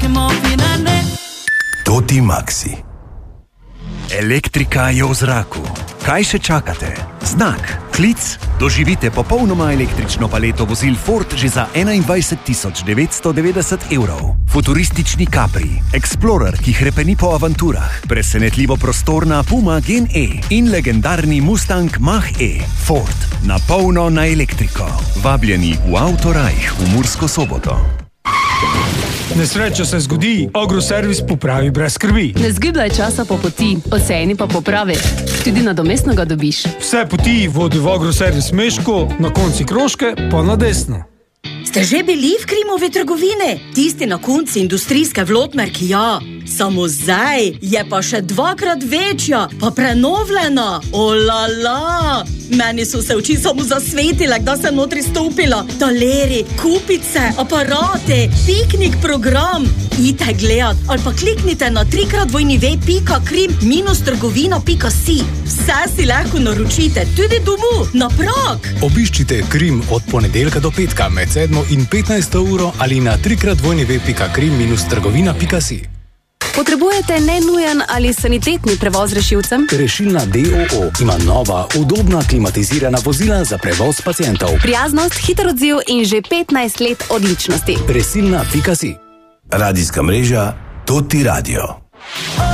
Toti Maxi. Elektrika je v zraku. Kaj še čakate? Znak, klic, doživite popolnoma električno paleto vozil Ford že za 21.990 evrov. Futuristični Capri, Explorer, ki hrepeni po avanturah, presenetljivo prostorna Puma Gen E in legendarni Mustang Mach-E. Ford, na polno na elektriko. Vabljeni v Autorajh v Mursko Soboto. Nesreča se zgodi, Agroservis popravi brez skrbi. Ne zgibljaj časa po poti, oceni pa popravi. Tudi nadomestno ga dobiš. Vse poti vodi v Agroservis Meško, na konci krožke pa na desno. Ste že bili v Krimovi trgovine? Tisti na konci industrijske v Lotmerki, ja. Samo zdaj je pa še 2-krat večja, pa prenovljena. Olala! Meni so se oči samo zasvetile, da sem notri stopila. Taleri, kupice, aparate, piknik program. Idite gledat ali pa kliknite na www.krim-trgovina.si. Vse si lahko naročite, tudi domov, na prag. Obiščite Krim od ponedeljka do petka med 7 in 15 uro ali na www.krim-trgovina.si. Potrebujete nenujen ali sanitetni prevoz rešilcem? Rešilna DOO ima nova, udobna, klimatizirana vozila za prevoz pacientov. Prijaznost, hiter odziv in že 15 let odličnosti. Rešilna.si. Radijska mreža Toti Radio.